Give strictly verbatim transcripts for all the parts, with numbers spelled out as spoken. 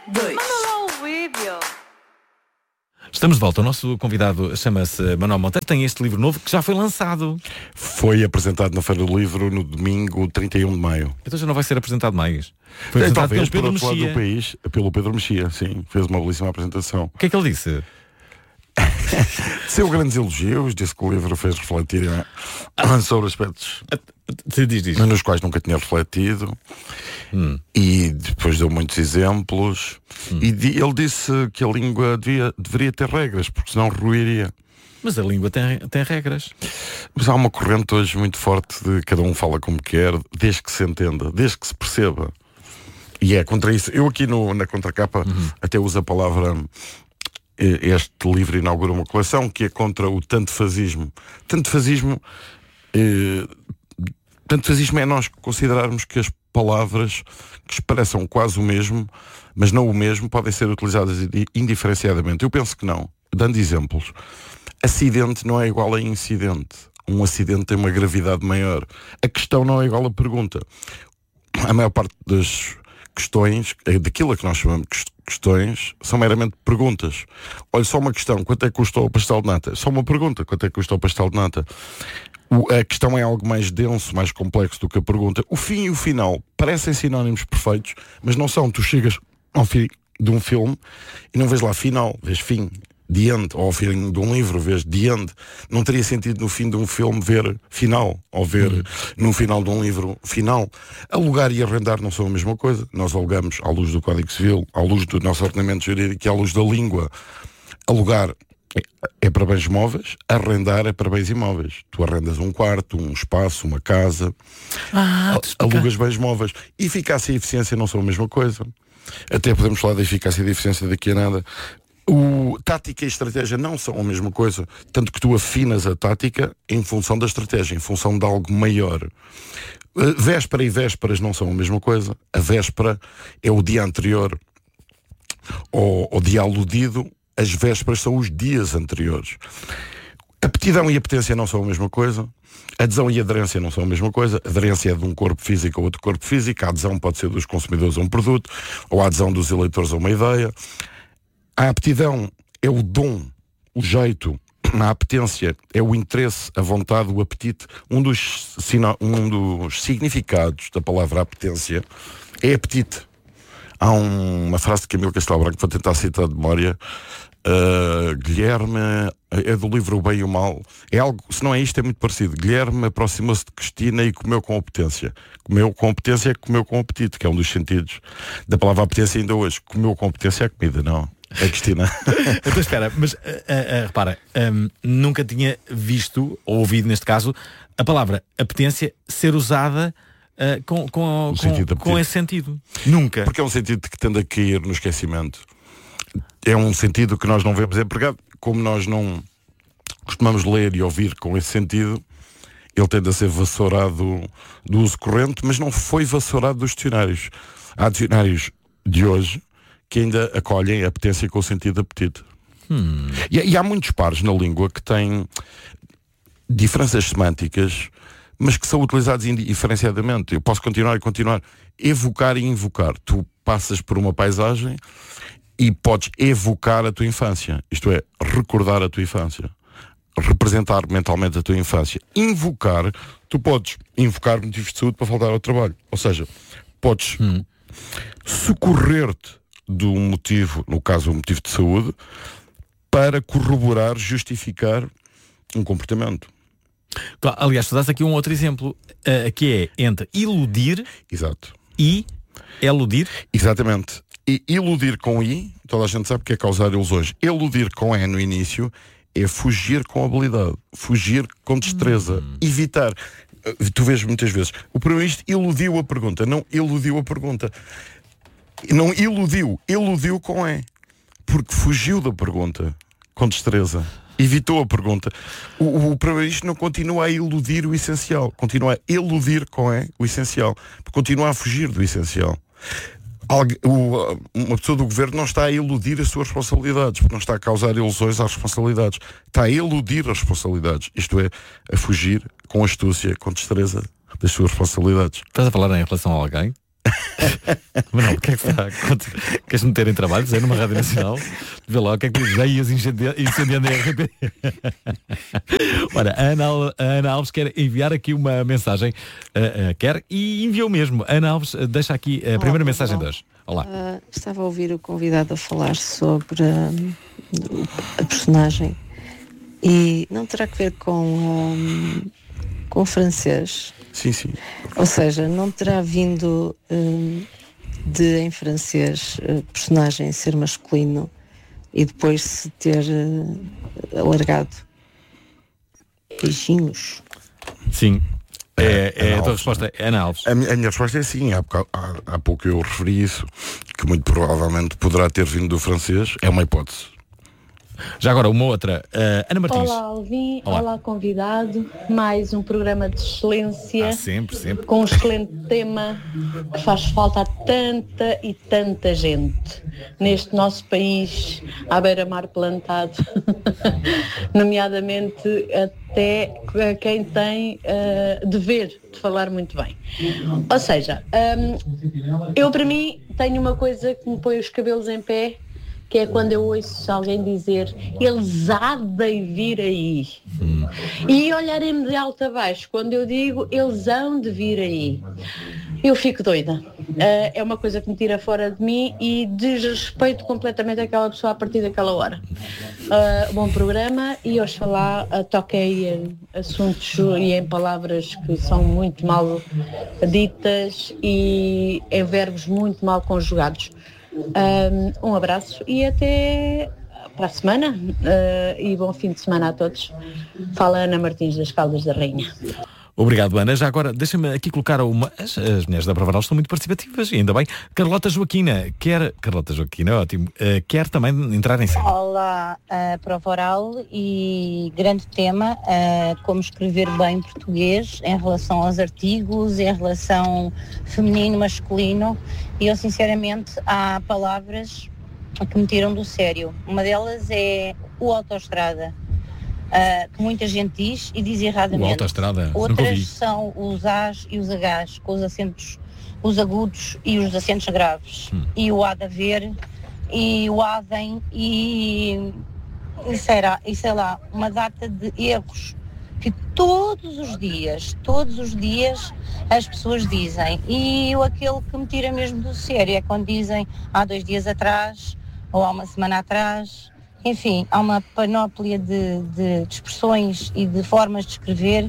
dois. Manda lá o vídeo. Estamos de volta. O nosso convidado chama-se Manuel Monteiro. Tem este livro novo que já foi lançado. Foi apresentado na Feira do Livro no domingo trinta e um de maio. Então já não vai ser apresentado mais. Foi É, apresentado talvez pelo por Pedro outro lado Mexia. do país, pelo Pedro Mexia, sim. Fez uma belíssima apresentação. O que é que ele disse? Seu grandes elogios, disse que o livro fez refletir né, sobre aspectos Diz, diz. nos quais nunca tinha refletido. Hum. E depois deu muitos exemplos. Hum. E di- ele disse que a língua devia, deveria ter regras, porque senão ruiria. Mas a língua tem, tem regras. Mas há uma corrente hoje muito forte de cada um fala como quer, desde que se entenda, desde que se perceba. E é contra isso. Eu aqui no, na contracapa Uhum. até uso a palavra. eh, Este livro inaugura uma coleção que é contra o tantefazismo. Tantefazismo, eh, tantefazismo é nós considerarmos que as palavras que expressam quase o mesmo, mas não o mesmo, podem ser utilizadas indi- indiferenciadamente. Eu penso que não. Dando exemplos. Acidente não é igual a incidente. Um acidente tem uma gravidade maior. A questão não é igual a pergunta. A maior parte das questões, eh, daquilo a que nós chamamos de quest- questões, são meramente perguntas. Olha, só uma questão: quanto é que custou o pastel de nata? Só uma pergunta: quanto é que custou o pastel de nata? O- a questão é algo mais denso, mais complexo do que a pergunta. O fim e o final parecem sinónimos perfeitos, mas não são. Tu chegas ao fim de um filme e não vês lá final, vês fim. The end, ou ao fim de um livro, vês the end. Não teria sentido no fim de um filme ver final, ou ver Uhum. no final de um livro final. Alugar e arrendar não são a mesma coisa. Nós alugamos à luz do Código Civil, à luz do nosso ordenamento jurídico e à luz da língua. Alugar é, é para bens móveis, arrendar é para bens imóveis. Tu arrendas um quarto, um espaço, uma casa, Ah, Al- alugas bens móveis. Eficácia e eficiência não são a mesma coisa. Até podemos falar da eficácia e da eficiência daqui a nada. O, tática e estratégia não são a mesma coisa, tanto que tu afinas a tática em função da estratégia, em função de algo maior. Uh, véspera e vésperas não são a mesma coisa. A véspera é o dia anterior ao, ao dia aludido, as vésperas são os dias anteriores. Aptidão e apetência não são a mesma coisa. Adesão e aderência não são a mesma coisa. Aderência é de um corpo físico a outro corpo físico. A adesão pode ser dos consumidores a um produto, ou a adesão dos eleitores a uma ideia. A aptidão é o dom, o jeito. A apetência é o interesse, a vontade, o apetite. Um dos, sino- um dos significados da palavra apetência é apetite. Há um- uma frase de Camilo Castelo Branco que vou tentar citar de memória. Uh, Guilherme, é do livro O Bem e o Mal. É algo, se não é isto, é muito parecido. Guilherme aproximou-se de Cristina e comeu com apetência. Comeu com apetência é comeu com apetite, que é um dos sentidos da palavra apetência ainda hoje. Comeu com apetência é comida, não? É Cristina. Então espera, mas ah, ah, ah, repara, hum, nunca tinha visto, ou ouvido neste caso, a palavra apetência ser usada ah, com, com, No sentido de com, com apetite. esse sentido. Nunca. Porque é um sentido que tende a cair no esquecimento. É um sentido que nós não vemos empregado. Como nós não costumamos ler e ouvir com esse sentido, ele tende a ser vassourado do uso corrente, mas não foi vassourado dos dicionários. Há dicionários de hoje que ainda acolhem a apetência com o sentido de apetite. Hum. E, e há muitos pares na língua que têm diferenças semânticas, mas que são utilizados indiferenciadamente. Eu posso continuar e continuar. Evocar e invocar. Tu passas por uma paisagem e podes evocar a tua infância. Isto é, recordar a tua infância. Representar mentalmente a tua infância. Invocar, tu podes invocar motivos de saúde para faltar ao trabalho. Ou seja, podes Hum. socorrer-te de um motivo, no caso um motivo de saúde, para corroborar, justificar um comportamento. Tu, aliás, tu dás aqui um outro exemplo, ah, que é entre iludir Exato. e eludir. Exatamente. E iludir com I, toda a gente sabe que é causar ilusões. Eludir com E no início é fugir com habilidade, fugir com destreza, Hum. evitar. Uh, Tu vês muitas vezes, o primeiro-ministro eludiu a pergunta, não eludiu a pergunta. Não iludiu, eludiu com E. Porque fugiu da pergunta com destreza. Evitou a pergunta. O, o primeiro-ministro não continua a iludir o essencial. Continua a eludir com E o essencial. Continua a fugir do essencial. Algu- o- uma pessoa do governo não está a eludir as suas responsabilidades, porque não está a causar ilusões às responsabilidades. Está a eludir as responsabilidades. Isto é, a fugir com astúcia, com destreza das suas responsabilidades. Estás a falar em relação a alguém? Mas não, o que é que está? Queres meter em trabalho? É numa rádio nacional? Vê lá o que é que diz. Já ias incendiando a R P. Ora, a Ana, a Ana Alves quer enviar aqui uma mensagem. Uh, uh, quer e enviou mesmo. Ana Alves, uh, deixa aqui a Olá, primeira mensagem de hoje. Olá. Uh, estava a ouvir o convidado a falar sobre uh, a personagem e não terá que ver com, um, com o francês. Sim, sim. Ou seja, não terá vindo um, de, em francês, uh, personagem ser masculino e depois se ter uh, alargado. Beijinhos. Sim. É, é a tua resposta é Ana Alves. A minha, a minha resposta é sim. Há, há, há pouco eu referi isso, que muito provavelmente poderá ter vindo do francês. É uma hipótese. Já agora uma outra, uh, Ana Martins. Olá Alvin, olá. olá convidado, mais um programa de excelência, ah, sempre, sempre. Com um excelente tema que faz falta a tanta e tanta gente neste nosso país à beira-mar plantado, nomeadamente até quem tem uh, dever de falar muito bem. Ou seja, um, eu para mim tenho uma coisa que me põe os cabelos em pé, que é quando eu ouço alguém dizer eles há de vir aí. Hum. E olharem-me de alto a baixo quando eu digo eles hão de vir aí. Eu fico doida. Uh, é uma coisa que me tira fora de mim e desrespeito completamente aquela pessoa a partir daquela hora. Uh, bom programa e oxalá uh, toquei em assuntos e em palavras que são muito mal ditas e em verbos muito mal conjugados. Um, um abraço e até para a semana uh, e bom fim de semana a todos. Fala Ana Martins das Caldas da Rainha. Obrigado, Ana. Já agora, deixa-me aqui colocar uma... As, as mulheres da Prova Oral estão muito participativas e ainda bem. Carlota Joaquina quer... Carlota Joaquina, ótimo. Uh, quer também entrar em cena. Olá, uh, Prova Oral e grande tema, uh, como escrever bem português em relação aos artigos, em relação feminino, masculino. E eu, sinceramente, há palavras que me tiram do sério. Uma delas é o autoestrada. Uh, que muita gente diz e diz erradamente. O autoestrada, outras são os As e os Hs, com os acentos, os agudos e os acentos graves. Hum. E o há de haver, e o hadem, e, e, será, e sei lá, uma data de erros que todos os dias, todos os dias as pessoas dizem. E eu, aquele que me tira mesmo do sério é quando dizem há dois dias atrás, ou há uma semana atrás. Enfim, há uma panóplia de, de, de expressões e de formas de escrever,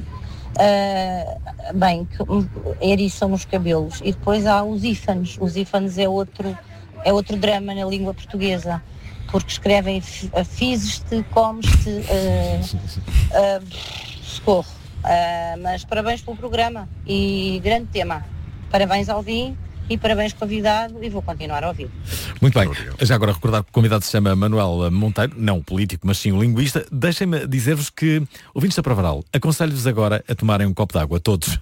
uh, bem, que eriçam os cabelos. E depois há os ífanes. Os ífanes é outro, é outro drama na língua portuguesa, porque escrevem fizes-te, comes-te, uh, uh, socorro. Uh, mas parabéns pelo programa e grande tema. Parabéns, Alvin. E parabéns, convidado, e vou continuar a ouvir. Muito bem. Já agora recordar que o convidado se chama Manuel Monteiro, não político, mas sim um linguista. Deixem-me dizer-vos que, ouvintes da Prova Oral, aconselho-vos agora a tomarem um copo de água, todos.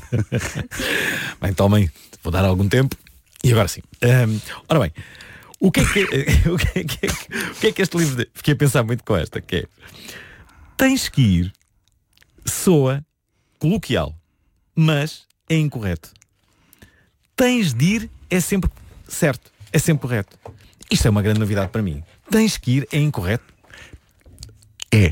Bem, tomem, vou dar algum tempo. E agora sim. Um, ora bem, o que é que, o que, é que, o que é que este livro... De... Fiquei a pensar muito com esta, que é... Tens que ir, soa coloquial, mas é incorreto. Tens de ir é sempre certo, é sempre correto. Isto é uma grande novidade para mim. Tens que ir é incorreto? É.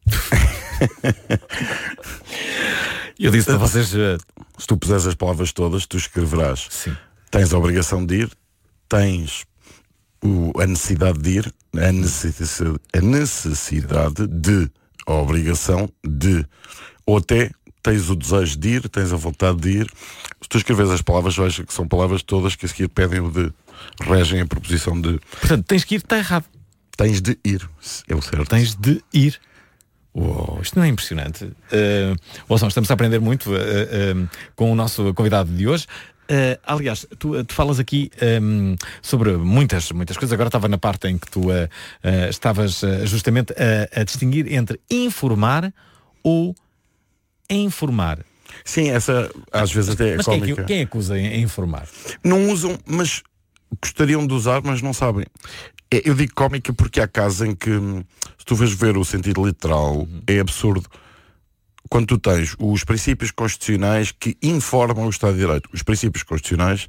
Eu disse para vocês... Uh... Se tu puseres as palavras todas, tu escreverás. Sim. Tens a obrigação de ir, tens o, a necessidade de ir, a necessidade, a necessidade de, a obrigação de, ou até... Tens o desejo de ir, tens a vontade de ir. Se tu escreves as palavras, vais ver que são palavras todas que a seguir pedem o de, regem a proposição de. Portanto, tens que ir, está errado. Tens de ir, é o certo. Tens de ir. Uou, isto não é impressionante. Uh, ouçam, estamos a aprender muito uh, uh, com o nosso convidado de hoje. Uh, aliás, tu, tu falas aqui um, sobre muitas, muitas coisas. Agora estava na parte em que tu uh, uh, estavas uh, justamente a, a distinguir entre informar ou informar. Sim, essa às vezes até é mas cómica. Quem é que, quem é que usa em informar? Não usam, mas gostariam de usar, mas não sabem. É, eu digo cómica porque há casos em que, se tu vais ver o sentido literal, uhum. é absurdo. Quando tu tens os princípios constitucionais que informam o Estado de Direito. Os princípios constitucionais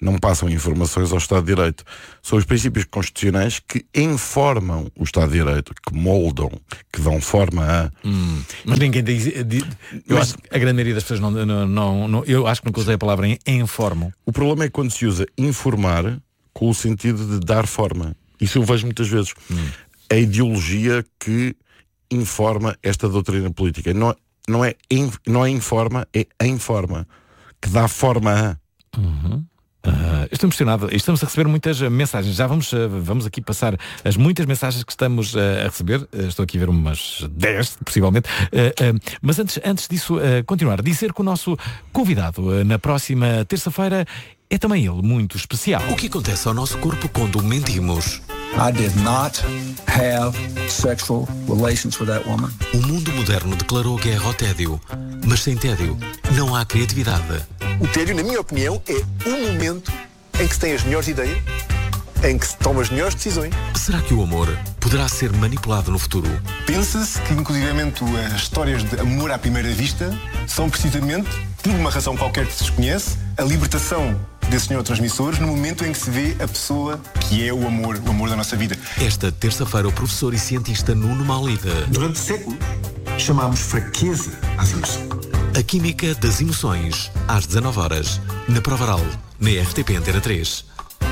não passam informações ao Estado de Direito. São os princípios constitucionais que informam o Estado de Direito, que moldam, que dão forma a... Hum, mas ninguém diz... diz eu mas, acho que a grande maioria das pessoas não, não, não, não... Eu acho que nunca usei a palavra em, informam. O problema é quando se usa informar com o sentido de dar forma. Isso eu vejo muitas vezes. Hum. A ideologia que informa esta doutrina política. Não, não, é, não é informa, é informa. Que dá forma a... Uhum. Uh, estou emocionado. Estamos a receber muitas mensagens. Já vamos, uh, vamos aqui passar as muitas mensagens que estamos uh, a receber. Uh, estou aqui a ver umas dez, possivelmente. Uh, uh, mas antes, antes disso, uh, continuar. Dizer que o nosso convidado uh, na próxima terça-feira é também ele muito especial. O que acontece ao nosso corpo quando mentimos? I did not have sexual relations with that woman. O mundo moderno declarou guerra ao tédio, mas sem tédio não há criatividade. O tédio, na minha opinião, é o momento em que se tem as melhores ideias, em que se tomam as melhores decisões. Será que o amor poderá ser manipulado no futuro? Pensa-se que, inclusivamente, as histórias de amor à primeira vista são precisamente, por uma razão qualquer que se desconhece, a libertação desses neurotransmissores no momento em que se vê a pessoa que é o amor, o amor da nossa vida. Esta terça-feira, o professor e cientista Nuno Malida. Durante séculos, chamámos fraqueza às emoções. A química das emoções, às dezanove horas, na Provaral, na R T P Antena três.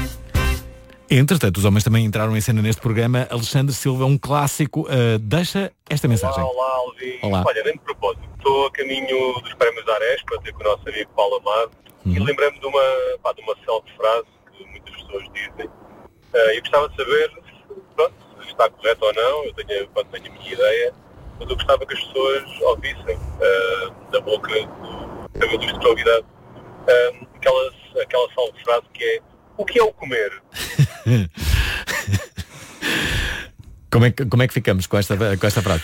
Entretanto, os homens também entraram em cena neste programa. Alexandre Silva, um clássico, uh, deixa esta mensagem. Olá, olá, Alvin. Olá. Olha, nem de propósito, estou a caminho dos prémios da Ares para ter com o nosso amigo Paulo Amado uhum. e lembrei-me de uma, pá, de uma célebre frase que muitas pessoas dizem. Uh, eu gostava de saber pronto, se está correto ou não, eu tenho, pronto, tenho a minha ideia, mas eu gostava que as pessoas ouvissem uh, da boca do meu ilustre convidado uh, aquela, aquela célebre frase que é: o que é o comer? Como é, que, como é que ficamos com esta, com esta frase?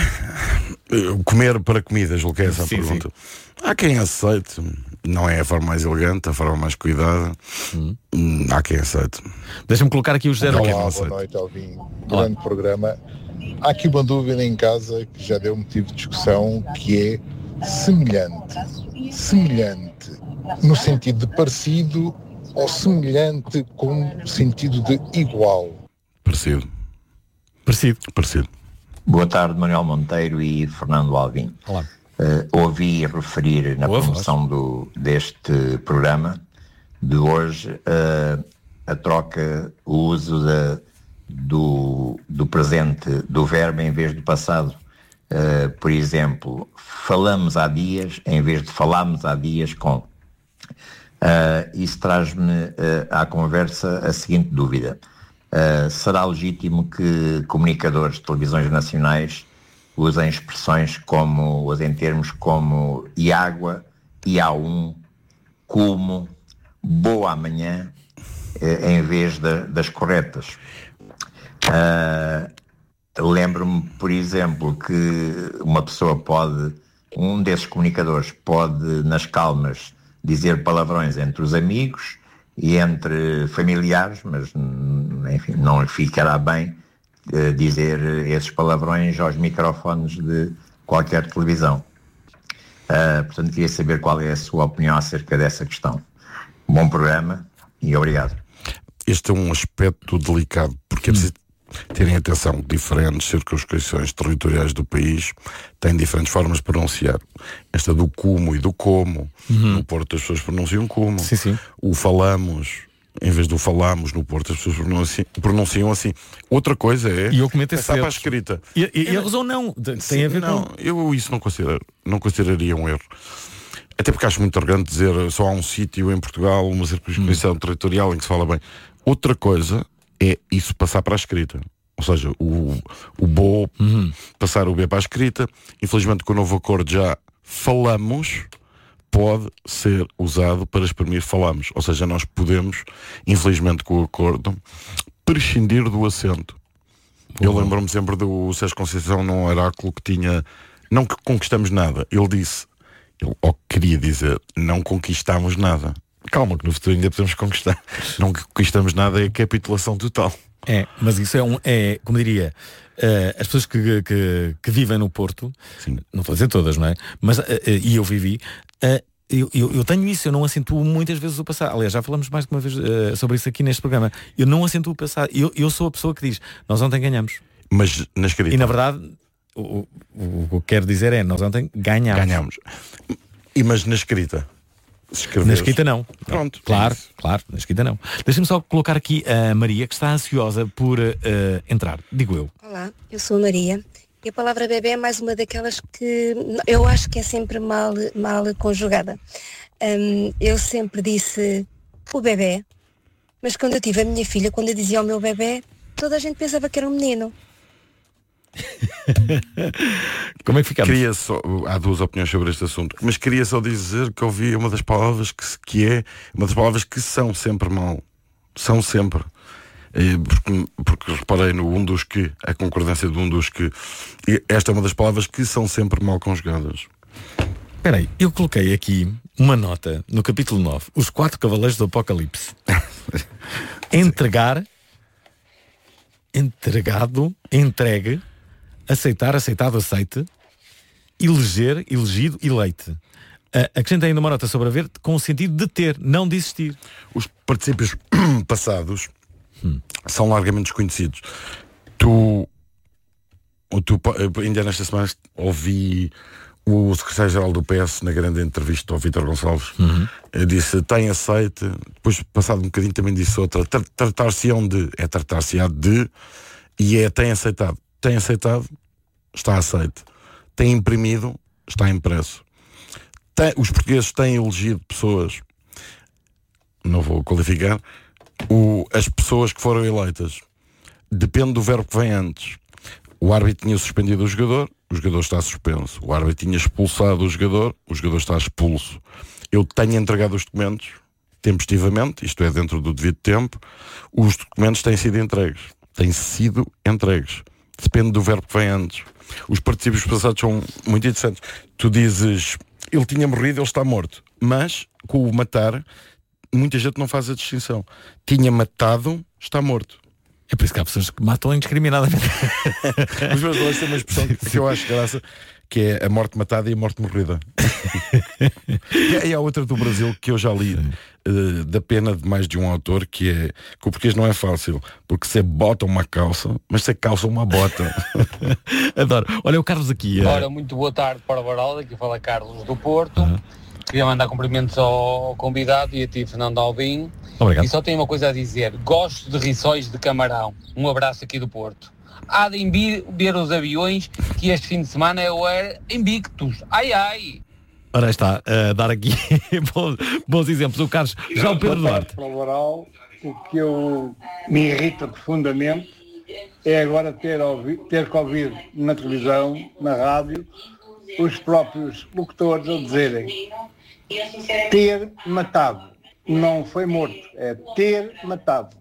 Comer para comida, julgo que é essa a sim, pergunta. Sim. Há quem aceite, não é a forma mais elegante, a forma mais cuidada. Hum. Há quem aceite. Deixa-me colocar aqui o José Olá, boa aceite. Noite, Alvin. Grande Olá. Programa. Há aqui uma dúvida em casa que já deu motivo de discussão, que é semelhante. Semelhante no sentido de parecido ou semelhante com sentido de igual? Parecido. Parecido. Parecido. Boa tarde, Manuel Monteiro e Fernando Alvim. Olá. Uh, ouvi referir na Boa promoção do, deste programa de hoje uh, a troca, o uso da, do, do presente, do verbo em vez do passado. Uh, por exemplo, falamos há dias em vez de falarmos há dias com. Uh, isso traz-me uh, à conversa a seguinte dúvida. Uh, será legítimo que comunicadores de televisões nacionais usem expressões como, usem termos como e água, e há um, como, boa amanhã, uh, em vez de, das corretas? Uh, lembro-me, por exemplo, que uma pessoa pode, um desses comunicadores pode, nas calmas, dizer palavrões entre os amigos e entre familiares, mas enfim, não lhe ficará bem uh, dizer esses palavrões aos microfones de qualquer televisão. Uh, portanto, queria saber qual é a sua opinião acerca dessa questão. Bom programa e obrigado. Este é um aspecto delicado, porque é preciso terem atenção que diferentes circunscrições territoriais do país têm diferentes formas de pronunciar. Esta do como e do como, uhum. no Porto as pessoas pronunciam como. Sim, sim. O falamos, em vez do falamos, no Porto as pessoas pronunciam, pronunciam assim. Outra coisa é e eu comento está para a escrita. E, e, e a razão não, tem sim, a ver não, com... Eu isso não considero, não consideraria um erro. Até porque acho muito arrogante dizer só há um sítio em Portugal, uma circunscrição uhum. territorial em que se fala bem. Outra coisa é isso passar para a escrita. Ou seja, o, o bo uhum. passar o B para a escrita. Infelizmente, com o novo acordo já falamos, pode ser usado para exprimir falamos. Ou seja, nós podemos, infelizmente com o acordo, prescindir do acento. Uhum. Eu lembro-me sempre do Sérgio Conceição num oráculo que tinha, não que conquistamos nada, ele disse, ele ou queria dizer, não conquistamos nada. Calma, que no futuro ainda podemos conquistar. Não conquistamos nada, é capitulação total. É, mas isso é um, é, como diria, uh, as pessoas que, que, que vivem no Porto, sim. Não vou dizer todas, não é? Mas, uh, uh, e eu vivi, uh, Eu, eu, eu tenho isso, eu não acentuo muitas vezes o passado. Aliás, já falamos mais de uma vez uh, sobre isso aqui neste programa. Eu não acentuo o passado. Eu, eu sou a pessoa que diz, nós ontem ganhamos. Mas na escrita. E na verdade, o, o, o que eu quero dizer é, nós ontem ganhamos. Ganhamos. E mas na escrita? Na escrita não. Pronto. Claro, claro, na escrita não. Deixa-me só colocar aqui a Maria, que está ansiosa por uh, entrar. Digo eu. Olá, eu sou a Maria. E a palavra bebê é mais uma daquelas que eu acho que é sempre mal, mal conjugada. Um, eu sempre disse o bebê, mas quando eu tive a minha filha, quando eu dizia ao meu bebê, toda a gente pensava que era um menino. Como é que ficamos? Queria só, há duas opiniões sobre este assunto, mas queria só dizer que ouvi uma das palavras que, que é uma das palavras que são sempre mal. São sempre. Porque, porque reparei no um dos que, a concordância de um dos que, e esta é uma das palavras que são sempre mal conjugadas. Espera aí, eu coloquei aqui uma nota no capítulo nove, os quatro cavaleiros do Apocalipse. Entregar, entregado, entregue, aceitar, aceitado, aceite, eleger, elegido, eleite. Uh, acrescenta ainda uma nota sobre haver com o sentido de ter, não de existir. Os particípios passados hum. são largamente desconhecidos. Tu, tu, ainda nesta semana ouvi o secretário-geral do P S na grande entrevista ao Vítor Gonçalves. Uhum. Disse, tem aceite. Depois, passado um bocadinho, também disse outra. Tratar-se-ão de, é tratar-se-á de, e é tem aceitado. Tem aceitado, está aceite. Tem imprimido, está impresso. Tem, os portugueses têm elegido pessoas, não vou qualificar, o, as pessoas que foram eleitas. Depende do verbo que vem antes. O árbitro tinha suspendido o jogador, o jogador está suspenso. O árbitro tinha expulsado o jogador, o jogador está expulso. Eu tenho entregado os documentos tempestivamente, isto é, dentro do devido tempo. Os documentos têm sido entregues. Têm sido entregues. Depende do verbo que vem antes. Os particípios passados são muito interessantes. Tu dizes, ele tinha morrido, ele está morto. Mas, com o matar, muita gente não faz a distinção. Tinha matado, está morto. É por isso que há pessoas que matam indiscriminadamente. Os meus dois têm uma expressão que, que eu acho graça, que é a morte matada e a morte morrida. E, e há outra do Brasil que eu já li, uh, da pena de mais de um autor, que é que o português não é fácil, porque você bota uma calça, mas você calça uma bota. Adoro. Olha o Carlos aqui. Uh... Ora, muito boa tarde para o Baralda, aqui fala Carlos do Porto. Uhum. Queria mandar cumprimentos ao convidado e a ti, Fernando Alvim. Obrigado. E só tenho uma coisa a dizer. Gosto de rissóis de camarão. Um abraço aqui do Porto. Há de vir ver os aviões que este fim de semana é o Air Invictus. Ai, ai. Ora está, a dar aqui bons, bons exemplos. O Carlos, já o Pedro Duarte. Para o Varal, o que eu me irrita profundamente é agora ter, ouvi, ter que ouvir na televisão, na rádio, os próprios locutores a dizerem ter matado. Não foi morto, é ter matado.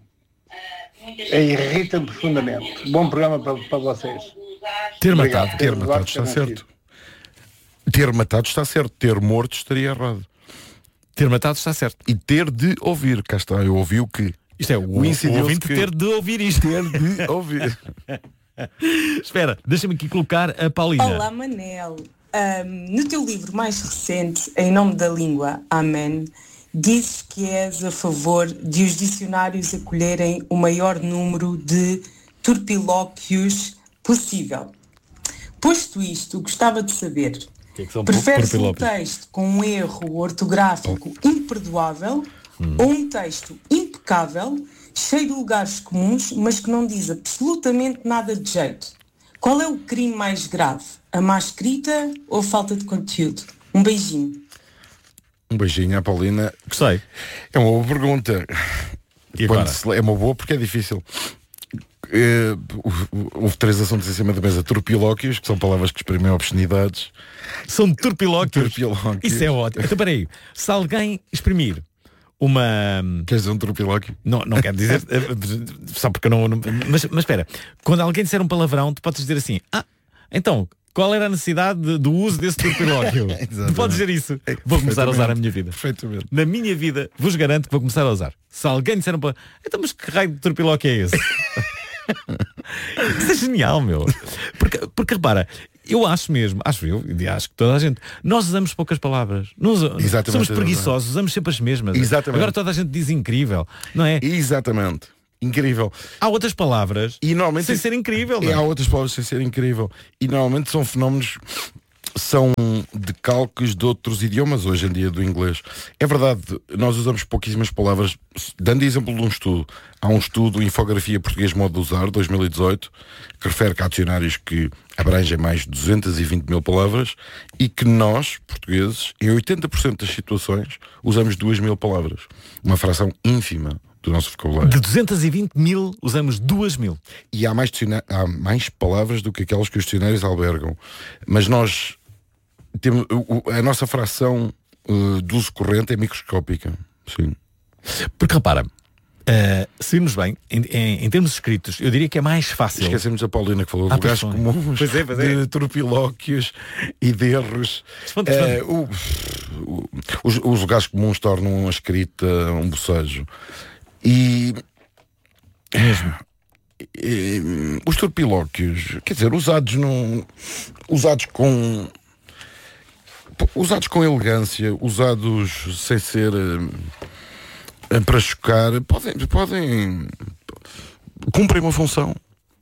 É irrita-me profundamente. Bom programa para, para vocês. Ter Obrigado. matado, ter matado está certo. Ter matado está certo. Ter morto estaria errado. Ter matado está certo. E ter de ouvir. Cá está, eu ouvi o que. Isto é o, o, o ouvinte que... ter de ouvir isto. Ter de ouvir. Espera, deixa-me aqui colocar a Paulina. Olá, Manel. Um, no teu livro mais recente, Em Nome da Língua, Amém, dizes que és a favor de os dicionários acolherem o maior número de turpilóquios possível. Posto isto, gostava de saber, que é que preferes um texto com um erro ortográfico imperdoável hum. ou um texto impecável, cheio de lugares comuns, mas que não diz absolutamente nada de jeito? Qual é o crime mais grave? A má escrita ou a falta de conteúdo? Um beijinho. Um beijinho à Paulina. Gostei. É uma boa pergunta. E agora? É uma boa porque é difícil. Uh, houve três assuntos em cima da mesa. Turpilóquios, que são palavras que exprimem obscenidades. São turpilóquios? Turpilóquios. Isso é ótimo. Então peraí, se alguém exprimir uma... Quer dizer um turpilóquio? Não, não quero dizer, só porque eu não... não mas, mas espera, quando alguém disser um palavrão, tu podes dizer assim, ah, então, qual era a necessidade de, do uso desse turpilóquio? Tu podes dizer isso. É, vou começar a usar na minha vida. Perfeitamente. Na minha vida, vos garanto que vou começar a usar. Se alguém disser um palavrão, então, mas que raio de turpilóquio é esse? Isso é genial, meu. Porque, porque repara, Eu acho mesmo, acho eu, e acho que toda a gente, nós usamos poucas palavras. Nós, somos preguiçosos, usamos sempre as mesmas. Exatamente. Agora toda a gente diz incrível, não é? Exatamente. Incrível. Há outras palavras e normalmente, sem ser incrível. E não? há outras palavras sem ser incrível. E normalmente são fenómenos, são decalques de outros idiomas, hoje em dia do inglês. É verdade, nós usamos pouquíssimas palavras. Dando exemplo de um estudo, há um estudo Infografia Português Modo de Usar, dois mil e dezoito, que refere que há dicionários que abrangem mais de duzentas e vinte mil palavras e que nós, portugueses, em oitenta por cento das situações, usamos duas mil palavras. Uma fração ínfima do nosso vocabulário. De duzentas e vinte mil, usamos duas mil. E há mais, há mais palavras do que aquelas que os dicionários albergam. Mas nós temos, a nossa fração uh, de uso corrente é microscópica. Sim. Porque repara, uh, se irmos bem, em, em, em termos escritos, eu diria que é mais fácil. Esquecemos a Paulina que falou ah, de lugares comuns, pois é, pois é. de tropilóquios e de erros. Responde, responde. Uh, o, o, os, os lugares comuns tornam a escrita um bocejo. E mesmo e, os torpilóquios, quer dizer, usados num, usados com usados com elegância, usados sem ser uh, para chocar, podem, podem cumprem uma função.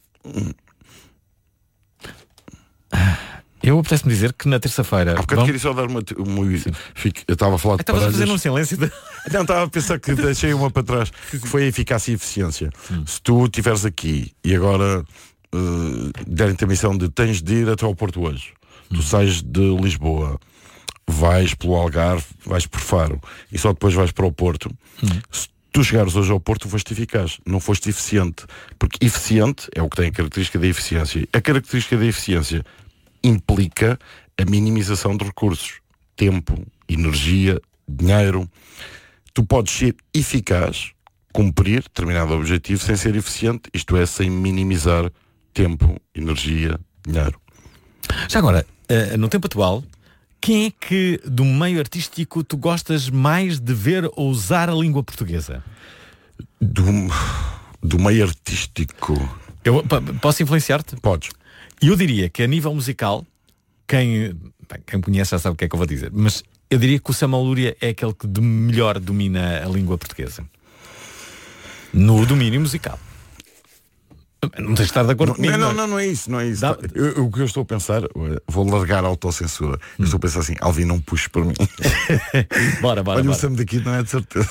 Eu apetece-me dizer que na terça-feira. Há bocado vamos... queria só dar uma. uma fico, eu estava a falar de Estavas a fazer um silêncio. De... Não, estava a pensar que deixei uma para trás, que foi a eficácia e eficiência. Hum. Se tu estiveres aqui e agora uh, derem-te a missão de tens de ir até ao Porto hoje, hum. tu sais de Lisboa, vais pelo Algarve, vais por Faro e só depois vais para o Porto. Hum. Se tu chegares hoje ao Porto, foste eficaz, não foste eficiente. Porque eficiente é o que tem a característica da eficiência. A característica da eficiência implica a minimização de recursos, tempo, energia, dinheiro. Tu podes ser eficaz, cumprir determinado objetivo sem ser eficiente, isto é, sem minimizar tempo, energia, dinheiro. Já agora, uh, no tempo atual, quem é que do meio artístico tu gostas mais de ver ou usar a língua portuguesa? Do, do meio artístico... Eu, posso influenciar-te? Podes. E eu diria que a nível musical, quem, bem, quem me conhece já sabe o que é que eu vou dizer, mas eu diria que o Samuel Lúria é aquele que de melhor domina a língua portuguesa. No domínio musical. Não tens de estar de acordo não, comigo. Não, não, não é isso, não é isso. Dá... Eu, o que eu estou a pensar, vou largar a autocensura. Hum. Eu estou a pensar assim, Alvin, não puxes para mim. Bora, bora. Olha, bora. o Sam daqui não é de certeza.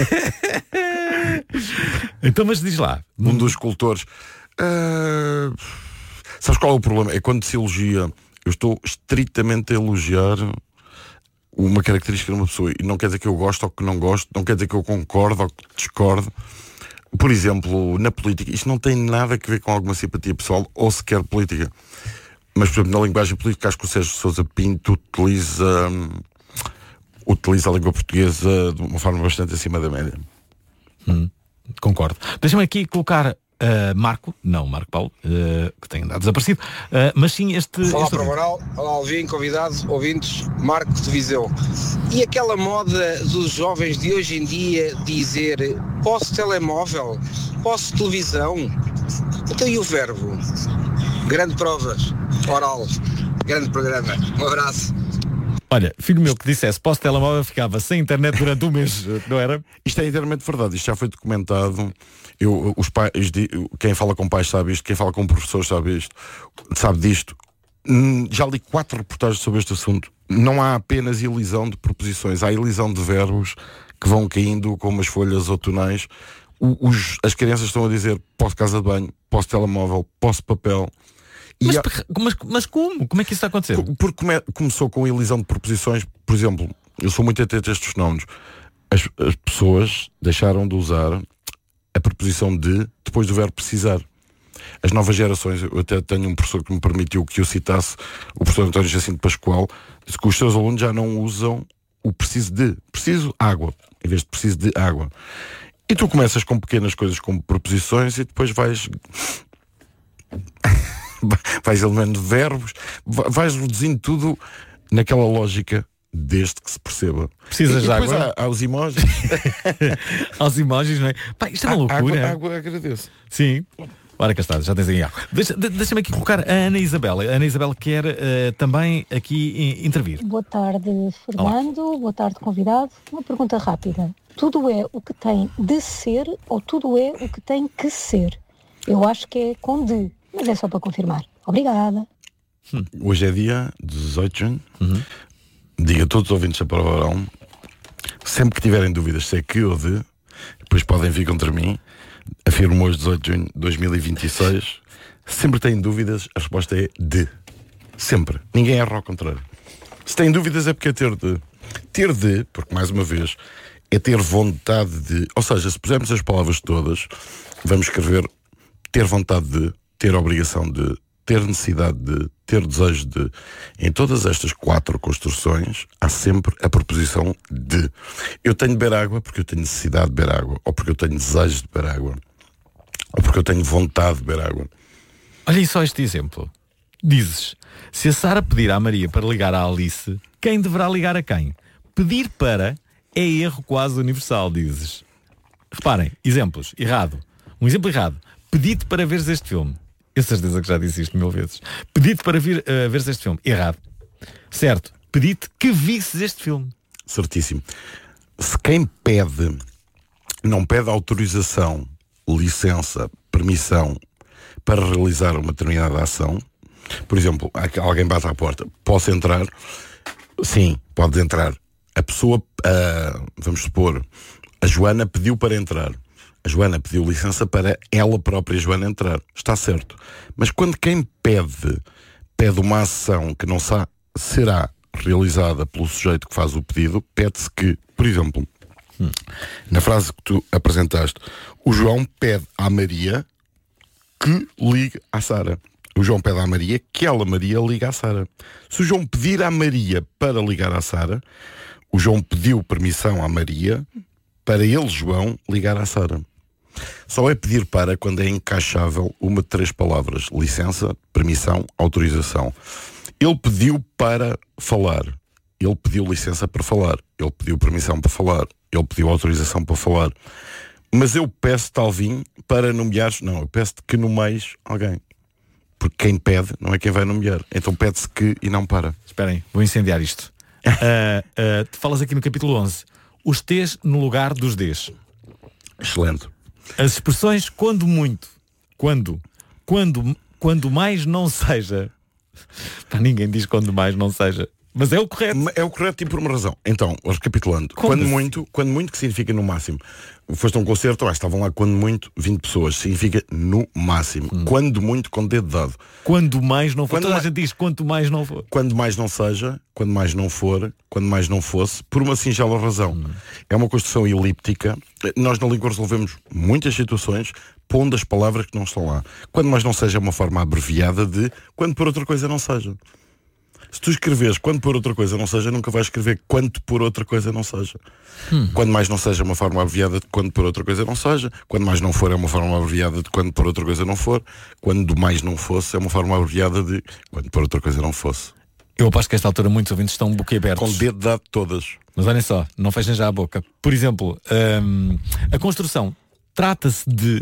Então, mas diz lá. Um dos escultores. Uh... Sabes qual é o problema? É quando se elogia. Eu estou estritamente a elogiar uma característica de uma pessoa e não quer dizer que eu gosto ou que não gosto, não quer dizer que eu concordo ou que discordo. Por exemplo, na política, isto não tem nada a ver com alguma simpatia pessoal ou sequer política. Mas, por exemplo, na linguagem política, acho que o Sérgio Sousa Pinto utiliza, um, utiliza a língua portuguesa de uma forma bastante acima da média. Hum, concordo. Deixa-me aqui colocar Uh, Marco, não Marco Paulo, uh, que tem andado desaparecido, uh, mas sim este... Olá este... para o Moral, olá Alvin, convidados, ouvintes, Marco de Viseu. E aquela moda dos jovens de hoje em dia dizer posso telemóvel, posso televisão, então e o verbo? Grande provas, Oral, grande programa, um abraço. Olha, filho meu que dissesse posso telemóvel ficava sem internet durante um mês, não era? Isto é inteiramente verdade, isto já foi documentado. Eu, os pais, quem fala com pais sabe isto, quem fala com professores sabe isto, sabe disto. Já li quatro reportagens sobre este assunto. Não há apenas elisão de preposições, há elisão de verbos que vão caindo como as folhas outonais. Os, as crianças estão a dizer posso casa de banho, posso telemóvel, posso papel. Mas, há... mas, mas como? Como é que isso está a acontecer? Porque come, começou com a elisão de preposições. Por exemplo, eu sou muito atento a estes fenómenos. As, as pessoas deixaram de usar a preposição de depois do verbo precisar. As novas gerações, eu até tenho um professor que me permitiu que eu citasse, o professor António Jacinto Pascoal, disse que os seus alunos já não usam o preciso de, preciso água, em vez de preciso de água. E tu começas com pequenas coisas como preposições e depois vais vais eliminando verbos, vais reduzindo tudo naquela lógica desde que se perceba. Precisas de água? Depois há, há os emojis. Há os emojis, não é? Pá, isto é uma loucura. Água, água agradeço. Sim. Ora cá está, já tens aí água. Deixa, de, deixa-me aqui colocar a Ana Isabel. A Ana Isabel quer uh, também aqui intervir. Boa tarde, Fernando. Olá. Boa tarde, convidado. Uma pergunta rápida. Tudo é o que tem de ser ou tudo é o que tem que ser? Eu acho que é com de, mas é só para confirmar. Obrigada. Hum. Hoje é dia dezoito de junho. Uhum. Diga a todos os ouvintes da Prova Oral, sempre que tiverem dúvidas se é que ou de, depois podem vir contra mim. Afirmo hoje, dezoito de junho de dois mil e vinte e seis. Sempre têm dúvidas, a resposta é de. Sempre. Ninguém erra ao contrário. Se têm dúvidas é porque é ter de. Ter de, porque mais uma vez, é ter vontade de. Ou seja, se pusermos as palavras todas, vamos escrever ter vontade de, ter obrigação de, ter necessidade de, ter desejo de. Em todas estas quatro construções, há sempre a preposição de. Eu tenho de beber água porque eu tenho necessidade de beber água, ou porque eu tenho desejo de beber água, ou porque eu tenho vontade de beber água. Olhem só este exemplo. Dizes, se a Sara pedir à Maria para ligar à Alice, quem deverá ligar a quem? Pedir para é erro quase universal, dizes. Reparem, exemplos, errado. Um exemplo errado. Pedi-te para veres este filme. Eu certeza que já disse isto mil vezes. Pedi-te para vir, uh, veres este filme. Errado. Certo. Pedi-te que visses este filme. Certíssimo. Se quem pede não pede autorização, licença, permissão para realizar uma determinada ação, por exemplo, alguém bate à porta, posso entrar? Sim, pode entrar. A pessoa, uh, vamos supor, a Joana pediu para entrar. A Joana pediu licença para ela própria, Joana, entrar. Está certo. Mas quando quem pede, pede uma ação que não sa- será realizada pelo sujeito que faz o pedido, pede-se que, por exemplo, hum. na frase que tu apresentaste, o João pede à Maria que ligue à Sara. O João pede à Maria que ela, Maria, ligue à Sara. Se o João pedir à Maria para ligar à Sara, o João pediu permissão à Maria para ele, João, ligar à Sara. Só é pedir para quando é encaixável uma de três palavras: licença, permissão, autorização. Ele pediu para falar, ele pediu licença para falar, ele pediu permissão para falar, ele pediu autorização para falar. Mas eu peço-te, Alvin, para nomeares. Não, eu peço-te que nomeis alguém, porque quem pede não é quem vai nomear. Então pede-se que e não para. Esperem, vou incendiar isto. uh, uh, tu falas aqui no capítulo onze, os T's no lugar dos D's. Excelente. As expressões quando muito, quando, quando, quando mais não seja. Pá, ninguém diz quando mais não seja, mas é o correto. É o correto e por uma razão. Então, recapitulando, quando, quando muito, quando muito que significa no máximo. Foste a um concerto, ah, estavam lá quando muito vinte pessoas, significa no máximo. Hum. Quando muito, com dedo dado. Quando mais não for, quando toda mais... a gente diz quanto mais não for. Quando mais não seja, quando mais não for, quando mais não fosse, por uma singela razão. Hum. É uma construção elíptica. Nós na língua resolvemos muitas situações pondo as palavras que não estão lá. Quando mais não seja é uma forma abreviada de quando por outra coisa não seja. Se tu escreves quando por outra coisa não seja, nunca vais escrever quanto por outra coisa não seja. Hum. Quando mais não seja é uma forma abreviada de quando por outra coisa não seja. Quando mais não for é uma forma abreviada de quando por outra coisa não for. Quando mais não fosse é uma forma abreviada de quando por outra coisa não fosse. Eu aposto que a esta altura muitos ouvintes estão boquiabertos. Com o dedo dado todas. Mas olhem só, não fechem já a boca. Por exemplo, hum, a construção trata-se de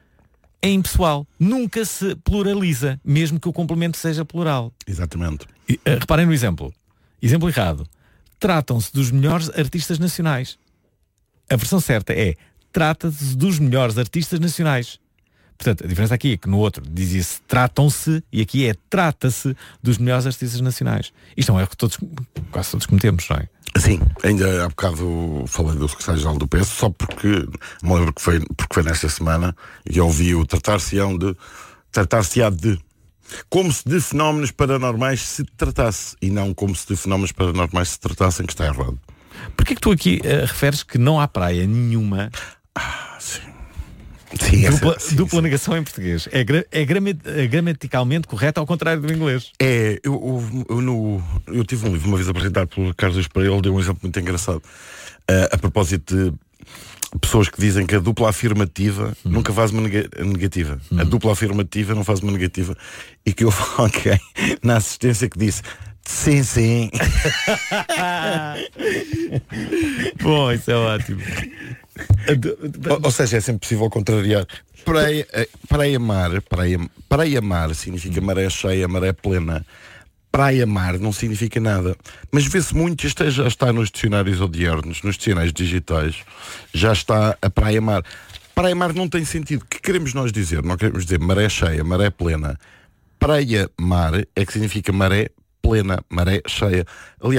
é impessoal. Nunca se pluraliza, mesmo que o complemento seja plural. Exatamente. E, uh, reparem no exemplo. Exemplo errado. Tratam-se dos melhores artistas nacionais. A versão certa é trata-se dos melhores artistas nacionais. Portanto, a diferença aqui é que no outro dizia-se tratam-se e aqui é trata-se dos melhores artistas nacionais. Isto é um erro que todos, quase todos cometemos, não é? Sim, ainda há bocado falei do secretário-geral do P S, só porque me lembro que foi, porque foi nesta semana e eu ouvi o tratar-se-ão de tratar-se-á de como se de fenómenos paranormais se tratasse e não como se de fenómenos paranormais se tratassem, que está errado. Porquê que tu aqui uh, referes que não há praia nenhuma? Ah, sim. Sim, dupla, essa, sim, dupla sim. negação em português. É, gra, é, grama, é gramaticalmente correto ao contrário do inglês. É, eu, eu, eu, no, eu tive um livro uma vez apresentado pelo Carlos Pereira, ele deu um exemplo muito engraçado. Uh, a propósito de pessoas que dizem que a dupla afirmativa hum. nunca faz uma neg- negativa. Hum. A dupla afirmativa não faz uma negativa. E que houve alguém na assistência que disse sim, sim. Bom, isso é ótimo. ou, ou seja, é sempre possível contrariar. Praia, praia-mar, praia, praia-mar significa maré cheia, maré plena. Praia-mar não significa nada. Mas vê-se muito, isto já está nos dicionários odiernos, nos dicionários digitais, já está a praia-mar. Praia-mar não tem sentido. O que queremos nós dizer? Não queremos dizer maré cheia, maré plena. Praia-mar é que significa maré plena, maré cheia. Aliás,